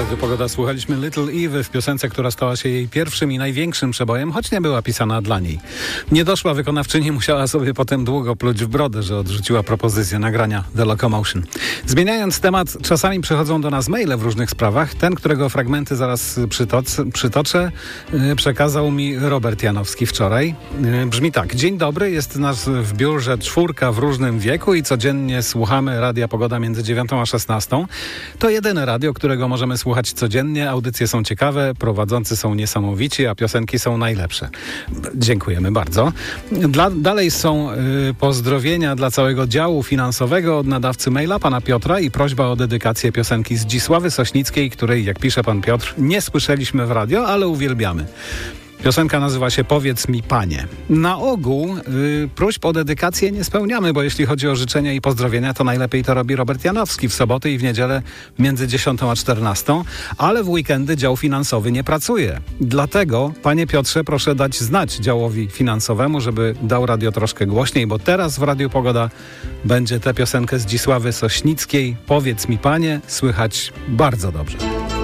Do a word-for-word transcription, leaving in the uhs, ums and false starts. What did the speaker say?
Radio Pogoda słuchaliśmy Little Eve w piosence, która stała się jej pierwszym i największym przebojem, choć nie była pisana dla niej. Niedoszła wykonawczyni musiała sobie potem długo pluć w brodę, że odrzuciła propozycję nagrania The Locomotion. Zmieniając temat, czasami przychodzą do nas maile w różnych sprawach. Ten, którego fragmenty zaraz przytoc- przytoczę, yy, przekazał mi Robert Janowski wczoraj. Yy, brzmi tak. Dzień dobry, jest nas w biurze czwórka w różnym wieku i codziennie słuchamy Radia Pogoda między dziewiątą a szesnastą. To jedyne radio, którego możemy słuchać codziennie. Audycje są ciekawe, prowadzący są niesamowici, a piosenki są najlepsze. Dziękujemy bardzo. Dla, dalej są y, pozdrowienia dla całego działu finansowego od nadawcy maila, pana Piotra, i prośba o dedykację piosenki Zdzisławy Sośnickiej, której, jak pisze pan Piotr, nie słyszeliśmy w radio, ale uwielbiamy. Piosenka nazywa się Powiedz mi, panie. Na ogół yy, próśb o dedykację nie spełniamy, bo jeśli chodzi o życzenia i pozdrowienia, to najlepiej to robi Robert Janowski w soboty i w niedzielę między dziesiątą a czternastą, ale w weekendy dział finansowy nie pracuje. Dlatego, panie Piotrze, proszę dać znać działowi finansowemu, żeby dał radio troszkę głośniej, bo teraz w Radiu Pogoda będzie tę piosenkę Zdzisławy Sośnickiej Powiedz mi, panie, słychać bardzo dobrze.